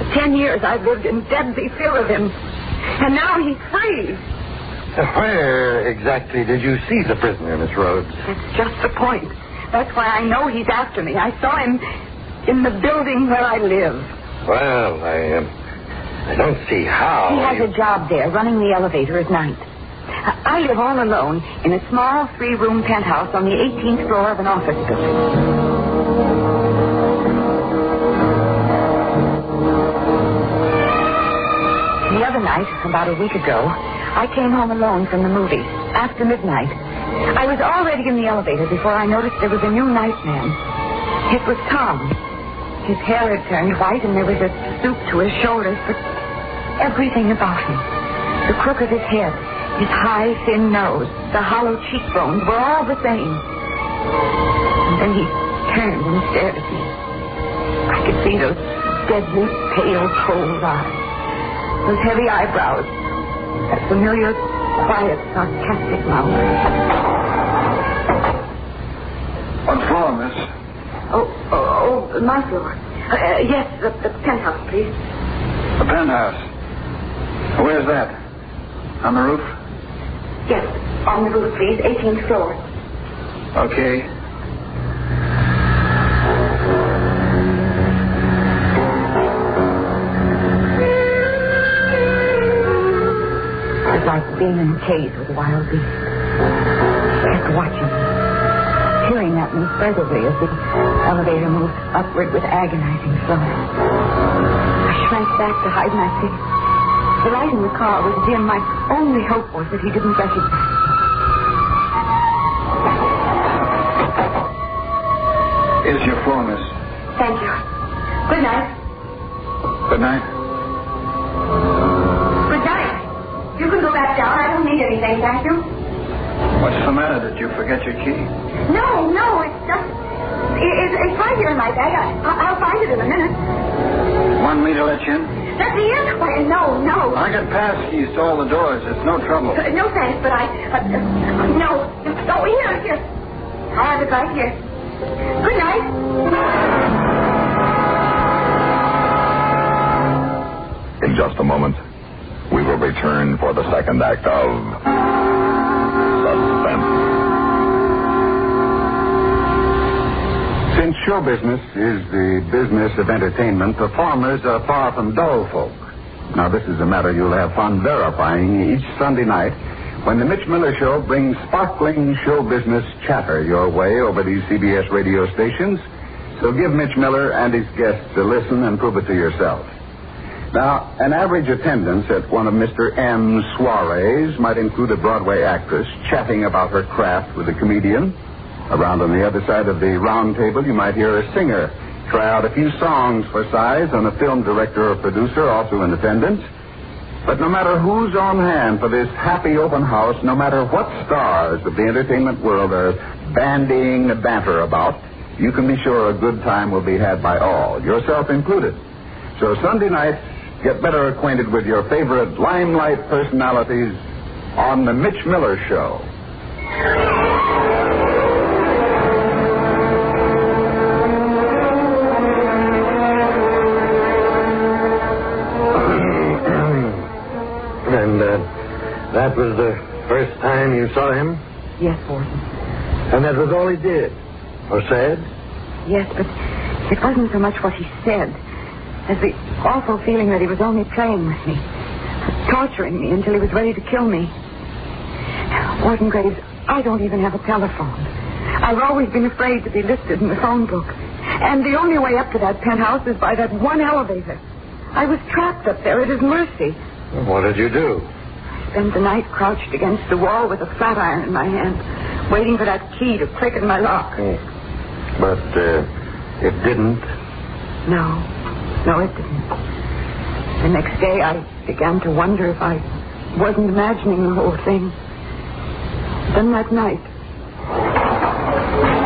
10 years I've lived in deadly fear of him. And now he's free. Where exactly did you see the prisoner, Miss Rhodes? That's just the point. That's why I know he's after me. I saw him in the building where I live. Well, I don't see how. He has a job there, running the elevator at night. I live all alone in a small 3-room penthouse on the 18th floor of an office building. The other night, about a week ago, I came home alone from the movie, after midnight. I was already in the elevator before I noticed there was a new night man. It was Tom. His hair had turned white and there was a stoop to his shoulders, but everything about him, the crook of his head, his high, thin nose, the hollow cheekbones were all the same. And then he turned and stared at me. I could see those deadly, pale, cold eyes, those heavy eyebrows, that familiar, quiet, sarcastic mouth. What floor, miss? Oh, my floor. Yes, the penthouse, please. The penthouse? Where's that? On the roof? Yes, on the roof, please. 18th floor. Okay. It's like being in a cage with a wild beast. Kept watching me, peering at me furtively as the elevator moved upward with agonizing slow. I shrank back to hide my face. The light in the car was dim. My only hope was that he didn't recognize me. Here's your floor, miss. Thank you. Good night. Good night. Good night. You can go back down. I don't need anything, thank you. What's the matter? Did you forget your key? No, it's just... It's right here in my bag. I'll find it in a minute. Want me to let you in? Let me in? Why, no. I got pass keys to all the doors. It's no trouble. No, thanks, but no. Oh, here. I have it right here. Good night. In just a moment, we will return for the second act of Suspense. Since show business is the business of entertainment, performers are far from dull folk. Now, this is a matter you'll have fun verifying each Sunday night when the Mitch Miller Show brings sparkling show business chatter your way over these CBS radio stations. So give Mitch Miller and his guests a listen and prove it to yourself. Now, an average attendance at one of Mr. M's soirees might include a Broadway actress chatting about her craft with a comedian. Around on the other side of the round table, you might hear a singer try out a few songs for size and a film director or producer also in attendance. But no matter who's on hand for this happy open house, no matter what stars of the entertainment world are bandying the banter about, you can be sure a good time will be had by all, yourself included. So Sunday night, get better acquainted with your favorite limelight personalities on The Mitch Miller Show. And that was the first time you saw him? Yes, Warden. And that was all he did? Or said? Yes, but it wasn't so much what he said as the awful feeling that he was only playing with me, torturing me until he was ready to kill me. Warden Graves, I don't even have a telephone. I've always been afraid to be listed in the phone book. And the only way up to that penthouse is by that one elevator. I was trapped up there at his mercy. What did you do? I spent the night crouched against the wall with a flat iron in my hand, waiting for that key to click in my lock. But it didn't? No, it didn't. The next day, I began to wonder if I wasn't imagining the whole thing. Then that night...